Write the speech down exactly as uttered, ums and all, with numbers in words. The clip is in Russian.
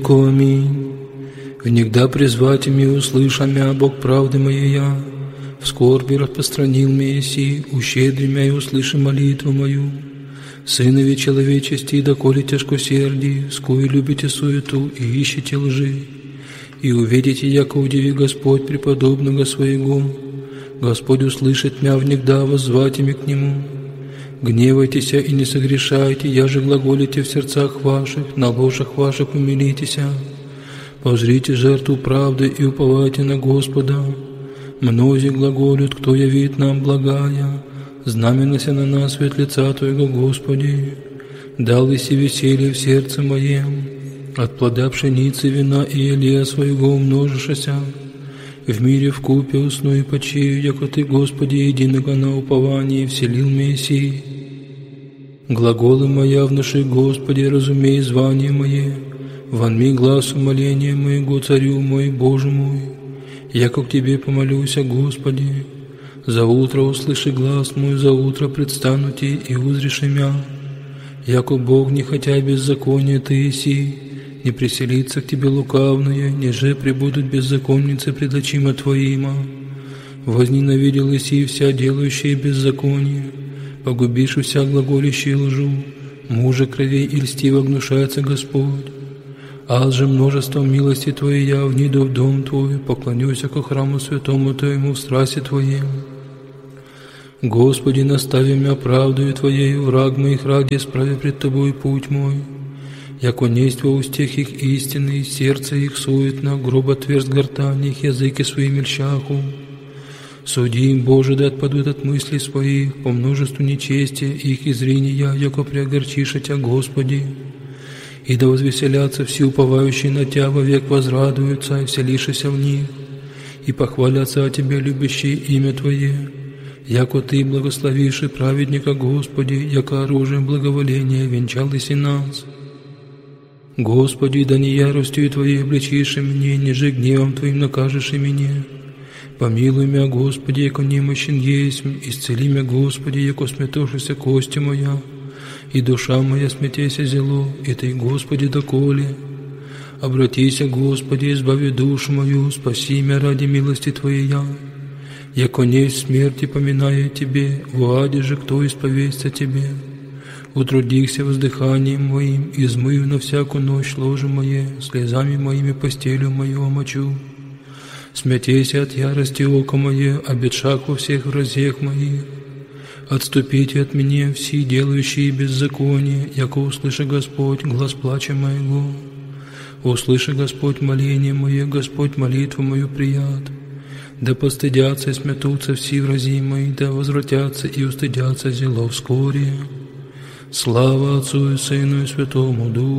Аминь. Внегда призвать ими услыша мя, Бог правды моей я, в скорби распространил Месси, ущедри мя и услыши молитву мою. Сынове человечести, доколе тяжкосердии, скую любите суету и ищете лжи, и увидите, яко удиви Господь преподобного своего. Господь услышит мя внегда, воззвать ими к Нему. Гневайтеся и не согрешайте, я же глаголите в сердцах ваших, на ложах ваших умилитеся. Позрите жертву правды и уповайте на Господа. Мнози глаголют, кто явит нам благая, знаменася на нас свет лица Твоего, Господи. Дал иси веселье в сердце моем, от плода пшеницы, вина и елея своего умножишася. В мире вкупе усну и почию, яко Ты, Господи, единого на уповании вселил Мессии. Глаголы моя внуши, Господи, разумей звание мое, вонми глаз умоления моего, Царю мой, Боже мой. Яко к Тебе помолюся, Господи, за утро услыши глаз мой, за утро предстану Ти и узришь мя. Яко Бог, не хотя беззакония Ты иси, не приселится к Тебе лукавное, неже пребудут беззаконницы пред очима Твоима. Возненавидел иси вся делающие беззаконие, погубишь вся глаголящие лжу, мужа кровей и льстиво гнушается Господь. Аз же множеством милости Твоей я вниду в дом Твой, поклонюся ко храму святому Твоему в страсти Твоем. Господи, настави мя правдою Твоею, враг моих ради, справи пред Тобой путь мой. Яко несть во устех их истины, сердце их суетно, гроб отверст гортань их, языки свои мельчаху. Суди им, Боже, да отпадут от мыслей своих, по множеству нечестия их и зрения, яко преогорчиша Тя, Господи. И да возвеселятся все уповающие на Тя, вовек возрадуются и вселишися в них, и похвалятся о Тебе, любящие имя Твое. Яко Ты благословивший праведника, Господи, яко оружием благоволения венчал иси нас. Господи, да не яростью Твоей обличишь мне, ниже гневом Твоим накажешь и меня. Помилуй мя, Господи, яко немощен есть, исцели мя, Господи, яко сметошися кости моя, и душа моя смятеся зело, и Ты, Господи, доколе. Обратися, Господи, избави душу мою, спаси мя ради милости Твоей я. Яко несть смерти поминая Тебе, в аде же кто исповестся Тебе. Утрудихся воздыханием моим, измыв на всякую ночь ложе мое, слезами моими постелью мою омочу. Смятейся от ярости око мое, обетшак во всех вразех моих. Отступите от меня все делающие беззаконие, яко услыши Господь глас плача моего. Услыши Господь моление мое, Господь молитву мою прият. Да постыдятся и смятутся все врази мои, да возвратятся и устыдятся зело вскоре. Слава Отцу и Сыну и Святому Духу.